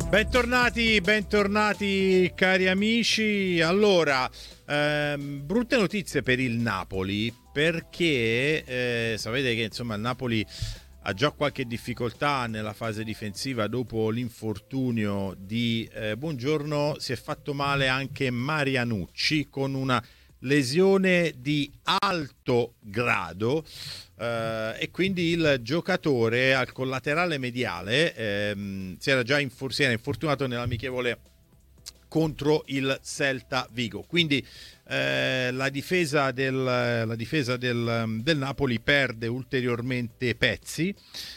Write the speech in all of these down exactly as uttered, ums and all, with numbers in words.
Bentornati, bentornati cari amici. Allora, ehm, brutte notizie per il Napoli, perché eh, sapete che insomma il Napoli ha già qualche difficoltà nella fase difensiva dopo l'infortunio di eh, Buongiorno. Si è fatto male anche Marianucci con una lesione di alto grado. Uh, e quindi il giocatore al collaterale mediale ehm, si era già infor- si era infortunato nell'amichevole contro il Celta Vigo. Quindi eh, la difesa, del, la difesa del, del Napoli perde ulteriormente pezzi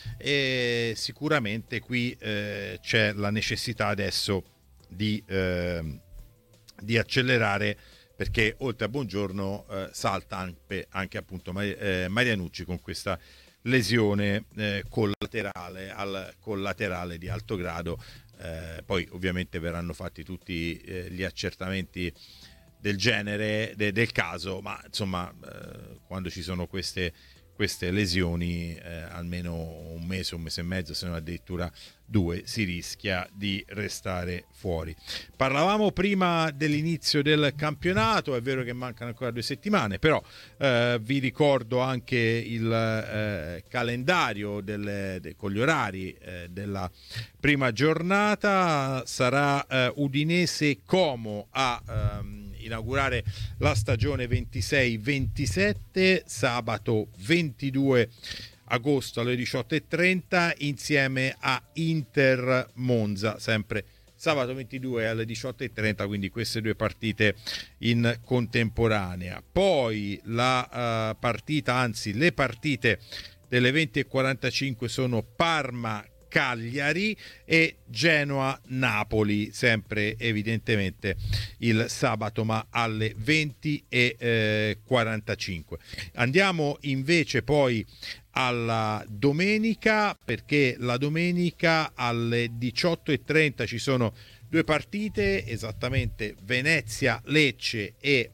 e sicuramente qui eh, c'è la necessità adesso di, eh, di accelerare, perché oltre a Buongiorno eh, salta anche, anche appunto eh, Marianucci con questa lesione eh, collaterale al collaterale di alto grado. Eh, poi ovviamente verranno fatti tutti eh, gli accertamenti del genere, de, del caso, ma insomma eh, quando ci sono queste queste lesioni eh, almeno un mese, un mese e mezzo, se non addirittura due, si rischia di restare fuori. Parlavamo prima dell'inizio del campionato, è vero che mancano ancora due settimane, però eh, vi ricordo anche il eh, calendario delle, de, con gli orari eh, della prima giornata. Sarà eh, Udinese Como a ehm, inaugurare la stagione ventisei ventisette, sabato ventidue agosto alle diciotto e trenta, insieme a Inter Monza, sempre sabato ventidue alle diciotto e trenta, quindi queste due partite in contemporanea. Poi la uh, partita, anzi le partite delle venti e quarantacinque sono Parma Cagliari e Genoa-Napoli, sempre evidentemente il sabato, ma alle venti e quarantacinque. Andiamo invece poi alla domenica, perché la domenica alle diciotto e trenta ci sono due partite, esattamente Venezia-Lecce e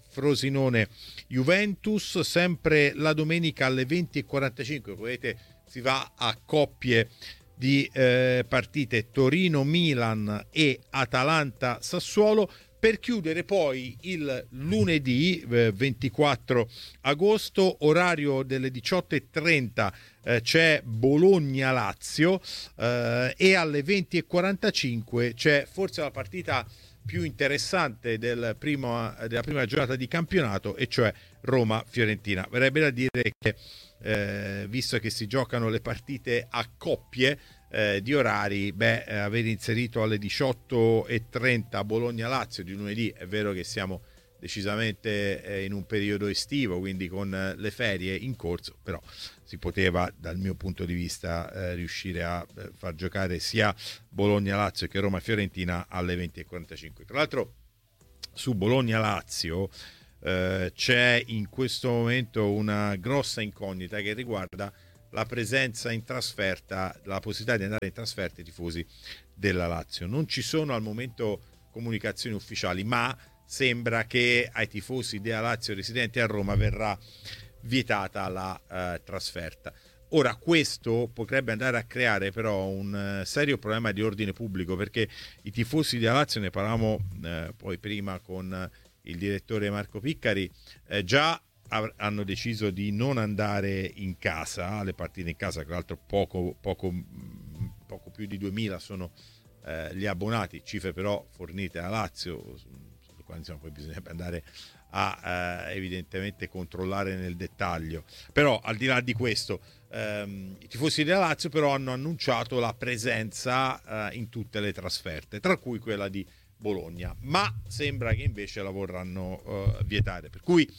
Frosinone-Juventus. Sempre la domenica alle venti e quarantacinque, come vedete si va a coppie di eh, partite, Torino-Milan e Atalanta-Sassuolo, per chiudere poi il lunedì eh, ventiquattro agosto, orario delle diciotto e trenta, eh, c'è Bologna-Lazio eh, e alle venti e quarantacinque c'è forse la partita più interessante del primo, della prima giornata di campionato, e cioè Roma-Fiorentina. Verrebbe da dire che Eh, visto che si giocano le partite a coppie eh, di orari, beh, eh, aver inserito alle diciotto e trenta Bologna-Lazio di lunedì, è vero che siamo decisamente eh, in un periodo estivo, quindi con eh, le ferie in corso, però si poteva dal mio punto di vista eh, riuscire a eh, far giocare sia Bologna-Lazio che Roma-Fiorentina alle venti e quarantacinque. Tra l'altro su Bologna-Lazio Uh, c'è in questo momento una grossa incognita che riguarda la presenza in trasferta, la possibilità di andare in trasferta ai tifosi della Lazio. Non ci sono al momento comunicazioni ufficiali, ma sembra che ai tifosi della Lazio residenti a Roma verrà vietata la uh, trasferta. Ora, questo potrebbe andare a creare però un uh, serio problema di ordine pubblico, perché i tifosi della Lazio, ne parlavamo uh, poi prima con uh, il direttore Marco Piccari, eh, già av- hanno deciso di non andare in casa alle partite in casa. Tra l'altro poco, poco, poco più di duemila sono eh, gli abbonati, cifre però fornite alla Lazio, sulle quali insomma, poi bisognerebbe andare a eh, evidentemente controllare nel dettaglio. Però al di là di questo, ehm, i tifosi della Lazio però hanno annunciato la presenza eh, in tutte le trasferte, tra cui quella di Bologna, ma sembra che invece la vorranno uh, vietare, per cui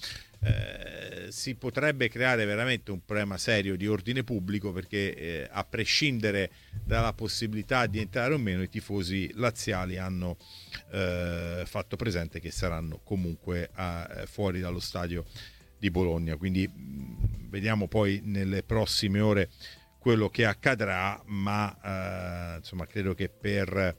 eh, si potrebbe creare veramente un problema serio di ordine pubblico, perché eh, a prescindere dalla possibilità di entrare o meno, i tifosi laziali hanno eh, fatto presente che saranno comunque a, fuori dallo stadio di Bologna, quindi mh, vediamo poi nelle prossime ore quello che accadrà, ma eh, insomma credo che per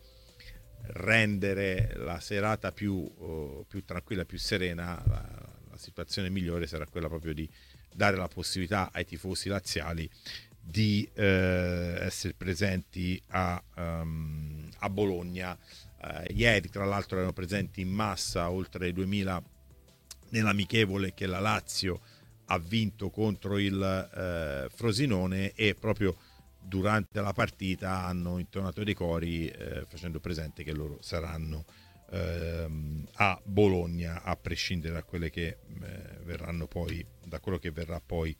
rendere la serata più, uh, più tranquilla, più serena, la, la situazione migliore sarà quella proprio di dare la possibilità ai tifosi laziali di eh, essere presenti a, um, a Bologna. Eh, ieri tra l'altro erano presenti in massa oltre duemila nell'amichevole che la Lazio ha vinto contro il eh, Frosinone, e proprio durante la partita hanno intonato dei cori eh, facendo presente che loro saranno ehm, a Bologna, a prescindere da quelle che eh, verranno poi, da quello che verrà poi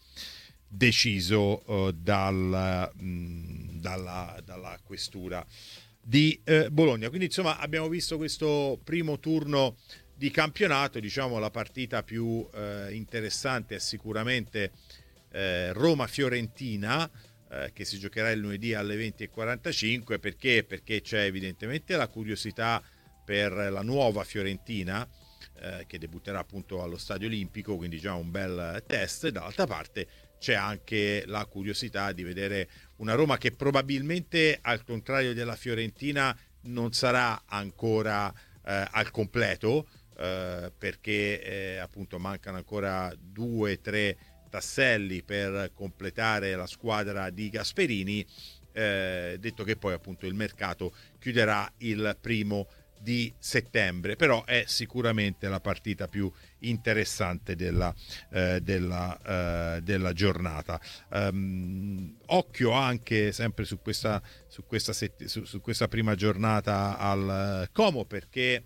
deciso eh, dal, mh, dalla, dalla questura di eh, Bologna. Quindi insomma abbiamo visto questo primo turno di campionato. Diciamo la partita più eh, interessante è sicuramente eh, Roma-Fiorentina, eh, che si giocherà il lunedì alle venti e quarantacinque. Perché? Perché c'è evidentemente la curiosità per la nuova Fiorentina, eh, che debutterà appunto allo Stadio Olimpico, quindi già un bel test. E dall'altra parte c'è anche la curiosità di vedere una Roma che probabilmente, al contrario della Fiorentina, non sarà ancora eh, al completo, eh, perché eh, appunto mancano ancora due tre tasselli per completare la squadra di Gasperini, eh, detto che poi appunto il mercato chiuderà il primo di settembre. Però è sicuramente la partita più interessante della, eh, della, eh, della giornata. Um, occhio anche sempre su questa, su, questa set- su, su questa prima giornata al Como, perché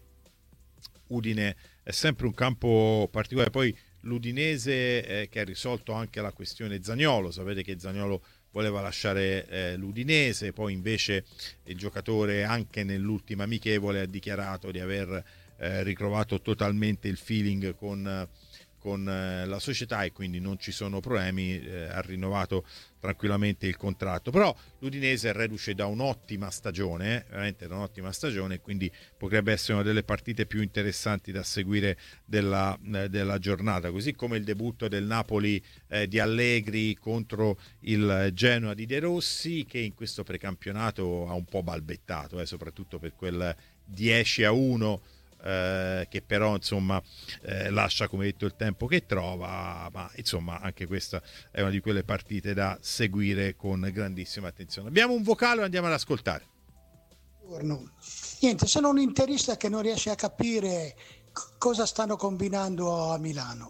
Udine è sempre un campo particolare. Poi l'Udinese eh, che ha risolto anche la questione Zaniolo, sapete che Zaniolo voleva lasciare eh, l'Udinese, poi invece il giocatore anche nell'ultima amichevole ha dichiarato di aver eh, ritrovato totalmente il feeling con, con eh, la società, e quindi non ci sono problemi, eh, ha rinnovato tranquillamente il contratto. Però l'Udinese è reduce da un'ottima stagione, eh, veramente da un'ottima stagione, quindi potrebbe essere una delle partite più interessanti da seguire della, eh, della giornata, così come il debutto del Napoli eh, di Allegri contro il Genoa di De Rossi, che in questo precampionato ha un po' balbettato, eh, soprattutto per quel dieci a uno eh, che però insomma eh, lascia, come detto, il tempo che trova. Ma insomma anche questa è una di quelle partite da seguire con grandissima attenzione. Abbiamo un vocale, andiamo ad ascoltare. Niente, sono un interista che non riesce a capire c- cosa stanno combinando a Milano.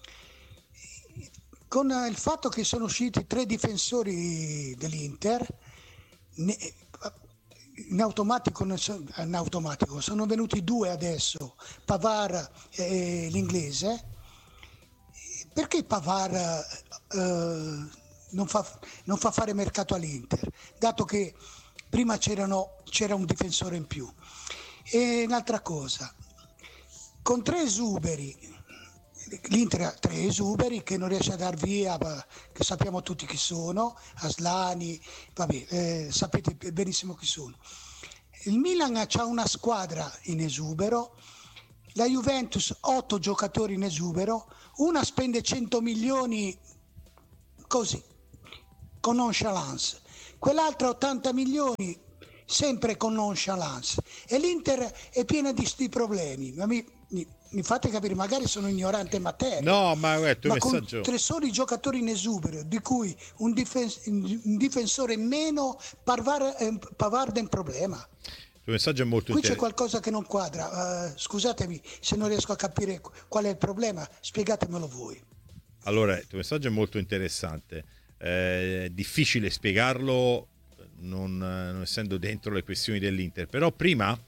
Con il fatto che sono usciti tre difensori dell'Inter, ne- in automatico, in automatico sono venuti due adesso, Pavard e l'inglese. Perché Pavard eh, non, fa, non fa fare mercato all'Inter, dato che prima c'erano, c'era un difensore in più? E un'altra cosa, con tre esuberi, l'Inter ha tre esuberi che non riesce a dar via, che sappiamo tutti chi sono, Aslani, vabbè, eh, sapete benissimo chi sono. Il Milan ha una squadra in esubero, la Juventus otto giocatori in esubero, una spende cento milioni così, con nonchalance, quell'altra ottanta milioni sempre con nonchalance, e l'Inter è piena di sti problemi. Ma mi, mi, mi fate capire, magari sono ignorante in materia, No, ma guarda, ma messaggio... con tre soli giocatori in esubero, di cui un, difens- un difensore in meno, Pavard, Pavard è un problema. Il messaggio è molto Qui c'è interessante. qualcosa che non quadra, uh, scusatemi se non riesco a capire qual è il problema, spiegatemelo voi. Allora, il tuo messaggio è molto interessante, è eh, difficile spiegarlo non, non essendo dentro le questioni dell'Inter, però prima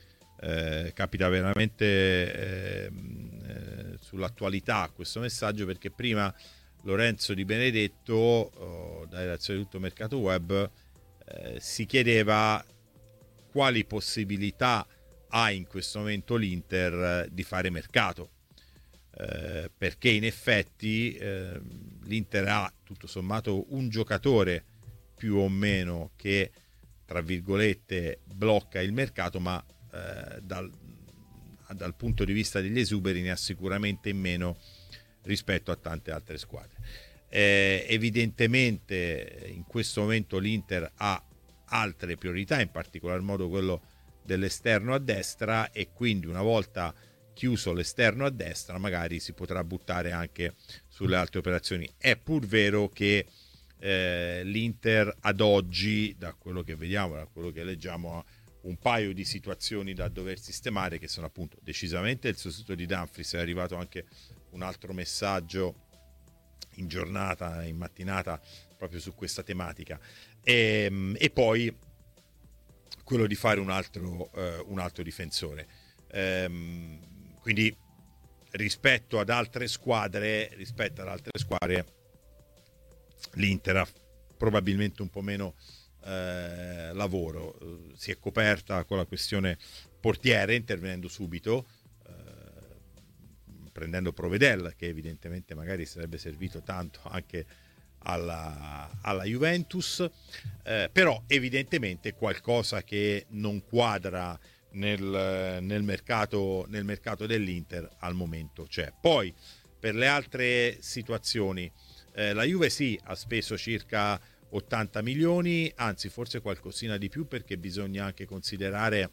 eh, capita veramente eh, eh, sull'attualità questo messaggio, perché prima Lorenzo Di Benedetto, oh, da redazione di Tutto Mercato Web, eh, si chiedeva quali possibilità ha in questo momento l'Inter di fare mercato, eh, perché in effetti eh, l'Inter ha tutto sommato un giocatore più o meno che, tra virgolette, blocca il mercato, ma eh, dal, dal punto di vista degli esuberi ne ha sicuramente in meno rispetto a tante altre squadre. Eh, evidentemente in questo momento l'Inter ha altre priorità, in particolar modo quello dell'esterno a destra, e quindi una volta chiuso l'esterno a destra magari si potrà buttare anche sulle altre operazioni. È pur vero che eh, l'Inter ad oggi, da quello che vediamo, da quello che leggiamo, un paio di situazioni da dover sistemare, che sono appunto decisamente il sostituto di Dumfries. È arrivato anche un altro messaggio in giornata, in mattinata, proprio su questa tematica, e, e poi quello di fare un altro, eh, un altro difensore. Ehm, quindi rispetto ad altre squadre, rispetto ad altre squadre, l'Inter ha probabilmente un po' meno eh, lavoro. Eh, si è coperta con la questione portiere, intervenendo subito, prendendo Provedel, che evidentemente magari sarebbe servito tanto anche alla, alla Juventus, eh, però evidentemente qualcosa che non quadra nel, nel, mercato, nel mercato dell'Inter al momento c'è. Poi per le altre situazioni, eh, la Juve sì, ha speso circa ottanta milioni, anzi forse qualcosina di più, perché bisogna anche considerare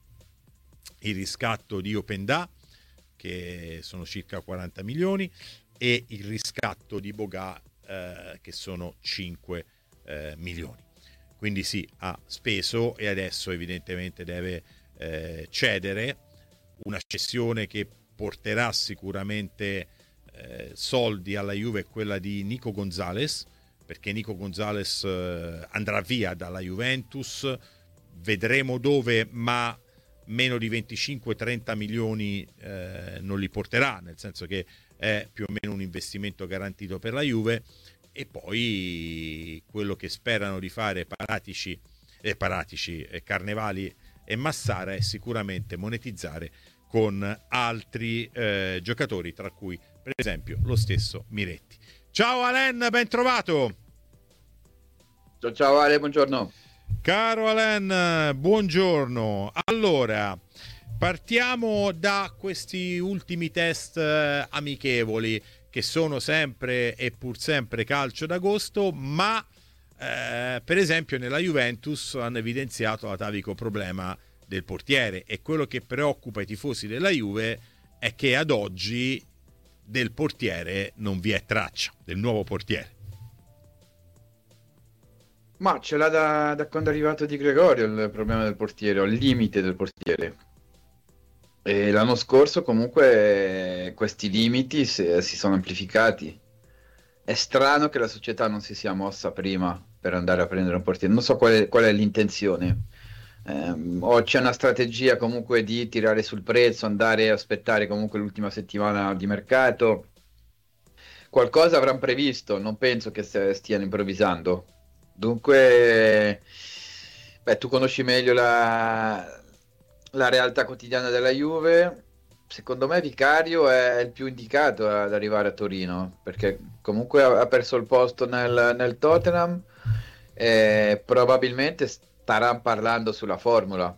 il riscatto di Openda, che sono circa quaranta milioni, e il riscatto di Boga, eh, che sono cinque eh, milioni. Quindi sì, ha speso e adesso evidentemente deve eh, cedere, una cessione che porterà sicuramente eh, soldi alla Juve, quella di Nico Gonzalez, perché Nico Gonzalez eh, andrà via dalla Juventus, vedremo dove, ma meno di venticinque trenta milioni eh, non li porterà, nel senso che è più o meno un investimento garantito per la Juve. E poi quello che sperano di fare Paratici, eh, Paratici eh, Carnevali e Massara è sicuramente monetizzare con altri eh, giocatori, tra cui per esempio lo stesso Miretti. Ciao Alen, ben trovato. Ciao, ciao Ale, buongiorno. Caro Alen, buongiorno. Allora, partiamo da questi ultimi test eh, amichevoli, che sono sempre e pur sempre calcio d'agosto, ma eh, per esempio nella Juventus hanno evidenziato l'atavico problema del portiere, e quello che preoccupa i tifosi della Juve è che ad oggi del portiere non vi è traccia, del nuovo portiere. Ma ce l'ha da, da quando è arrivato Di Gregorio il problema del portiere, o il limite del portiere. E l'anno scorso comunque questi limiti si, si sono amplificati. È strano che la società non si sia mossa prima per andare a prendere un portiere. Non so qual è, qual è l'intenzione. Ehm, o c'è una strategia comunque di tirare sul prezzo, andare a aspettare comunque l'ultima settimana di mercato. Qualcosa avranno previsto, non penso che st- stiano improvvisando. Dunque, beh, tu conosci meglio la, la realtà quotidiana della Juve. Secondo me Vicario è il più indicato ad arrivare a Torino, perché comunque ha, ha perso il posto nel, nel Tottenham e probabilmente staranno parlando sulla formula.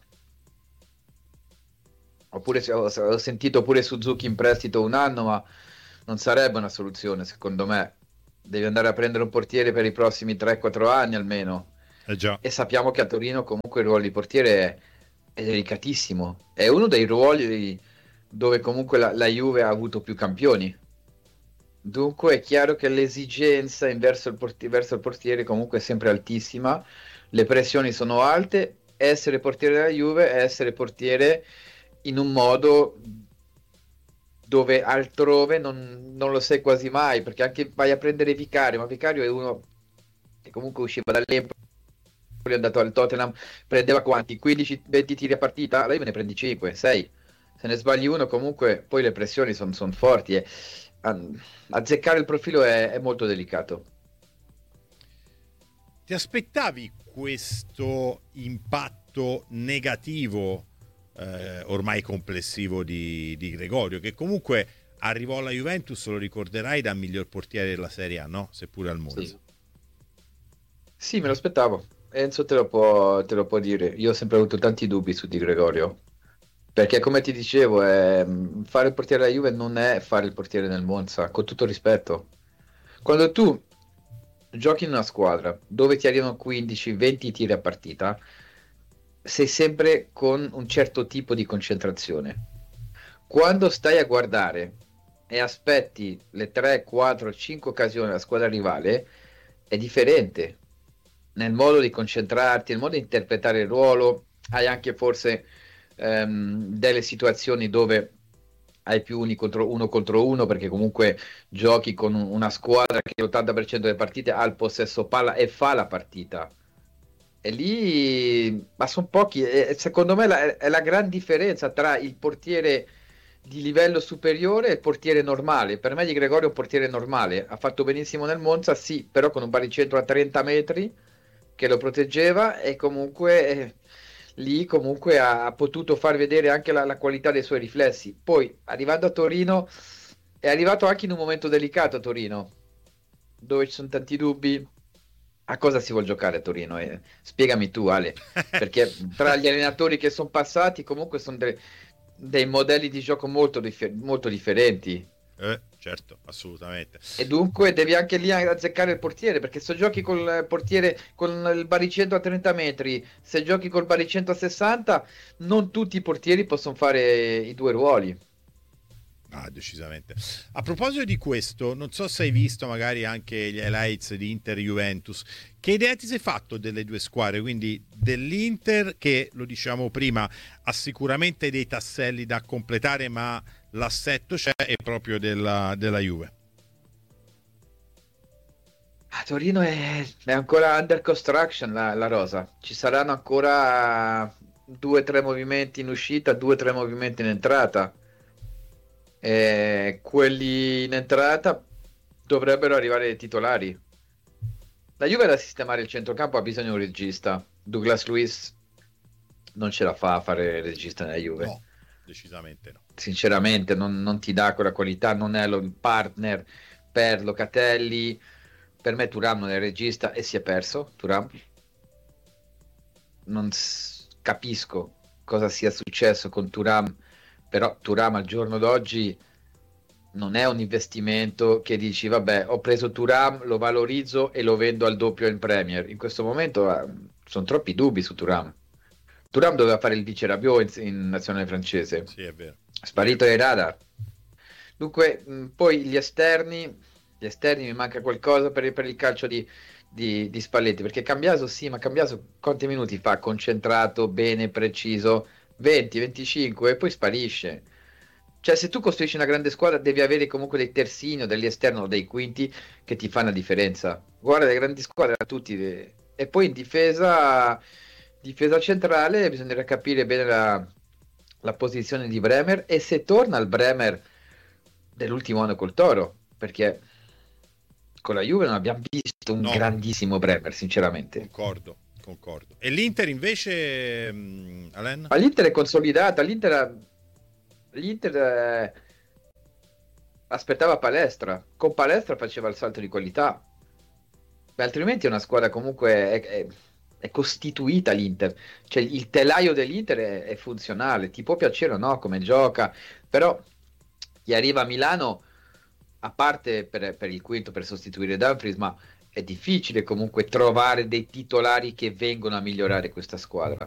Oppure se- ho, ho sentito pure Suzuki in prestito un anno, ma non sarebbe una soluzione, secondo me. Devi andare a prendere un portiere per i prossimi tre quattro anni almeno. Eh già. E sappiamo che a Torino comunque il ruolo di portiere è, è delicatissimo. È uno dei ruoli dove comunque la, la Juve ha avuto più campioni. Dunque è chiaro che l'esigenza in verso il, porti- verso il portiere comunque è sempre altissima. Le pressioni sono alte. Essere portiere della Juve è essere portiere in un modo dove altrove non, non lo sei quasi mai, perché anche vai a prendere Vicario, ma Vicario è uno che comunque usciva dall'Empoli, è andato al Tottenham, prendeva quanti? quindici venti tiri a partita? Allora io me ne prendi cinque, sei. Se ne sbagli uno comunque poi le pressioni sono son forti e a, azzeccare il profilo è, è molto delicato. Ti aspettavi questo impatto negativo eh, ormai complessivo di, di Gregorio, che comunque arrivò alla Juventus, lo ricorderai, da miglior portiere della Serie A, no? Seppure al Monza. Sì, sì, me lo aspettavo. Enzo te lo può, te lo può dire. Io ho sempre avuto tanti dubbi su Di Gregorio. Perché come ti dicevo, è- fare il portiere della Juve non è fare il portiere nel Monza, con tutto rispetto. Quando tu giochi in una squadra dove ti arrivano quindici venti tiri a partita, sei sempre con un certo tipo di concentrazione. Quando stai a guardare e aspetti le tre, quattro, cinque occasioni della squadra rivale, è differente nel modo di concentrarti, nel modo di interpretare il ruolo. hai anche forse ehm, delle situazioni dove hai più uni contro uno contro uno, perché comunque giochi con un- una squadra che l'ottanta per cento delle partite ha il possesso palla e fa la partita. E lì, ma sono pochi, e secondo me la- è la gran differenza tra il portiere di livello superiore e il portiere normale. Per me Di Gregorio è un portiere normale, ha fatto benissimo nel Monza, sì, però con un baricentro a trenta metri che lo proteggeva e comunque eh, lì comunque ha, ha potuto far vedere anche la, la qualità dei suoi riflessi. Poi, arrivando a Torino, è arrivato anche in un momento delicato a Torino, dove ci sono tanti dubbi. A cosa si vuol giocare a Torino? Eh, spiegami tu, Ale, perché tra gli allenatori che sono passati comunque sono de- dei modelli di gioco molto, differ- molto differenti. Eh, certo, assolutamente. E dunque devi anche lì azzeccare il portiere, perché se giochi col portiere con il baricentro a trenta metri, se giochi col baricentro a sessanta, non tutti i portieri possono fare i due ruoli. Ah, decisamente. A proposito di questo, non so se hai visto magari anche gli highlights di Inter Juventus. Che idea ti sei fatto delle due squadre? Quindi dell'Inter, che lo diciamo prima, ha sicuramente dei tasselli da completare, ma l'assetto c'è, e proprio della, della Juve. A Torino è, è ancora under construction la, la rosa. Ci saranno ancora due o tre movimenti in uscita, due o tre movimenti in entrata. E quelli in entrata dovrebbero arrivare ai titolari. La Juve da sistemare il centrocampo ha bisogno di un regista. Douglas Luiz non ce la fa a fare il regista nella Juve. No, decisamente no. Sinceramente, non, non ti dà quella qualità, non è lo, il partner per Locatelli. Per me Thuram non è il regista e si è perso. Thuram. Non s- capisco cosa sia successo con Thuram, però Thuram al giorno d'oggi non è un investimento che dici vabbè, ho preso Thuram, lo valorizzo e lo vendo al doppio in Premier. In questo momento eh, sono troppi dubbi su Thuram. Thuram doveva fare il vice Rabiot in, in nazionale francese, Sì, è vero. sparito ai radar. Dunque, mh, poi gli esterni, gli esterni mi manca qualcosa per, per il calcio di, di, di Spalletti, perché Cambiaso sì, ma Cambiaso quanti minuti fa? Concentrato, bene, preciso, venti, venticinque e poi sparisce. Cioè, se tu costruisci una grande squadra, devi avere comunque dei terzini o degli esterni o dei quinti che ti fanno la differenza. Guarda, le grandi squadre a tutti. le- E poi in difesa, difesa centrale, bisognerà capire bene la, la posizione di Bremer e se torna al Bremer dell'ultimo anno col Toro, perché con la Juve non abbiamo visto un No, grandissimo Bremer, sinceramente. concordo, concordo. E l'Inter invece, mh, Alain? Ma l'Inter è consolidata, l'Inter, l'Inter eh, aspettava Palestra, con Palestra faceva il salto di qualità. Beh, altrimenti è una squadra comunque è, è- è costituita l'Inter, cioè il telaio dell'Inter è, è funzionale, ti può piacere o no come gioca, però chi arriva a Milano, a parte per, per il quinto per sostituire Dumfries, ma è difficile comunque trovare dei titolari che vengono a migliorare questa squadra.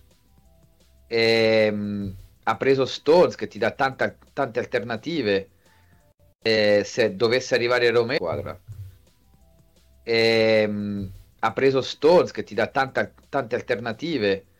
Ehm, ha preso Stones che ti dà tanta- tante alternative eh, se dovesse arrivare Romeo squadra. Ehm, ha preso Stones che ti dà tanta- tante alternative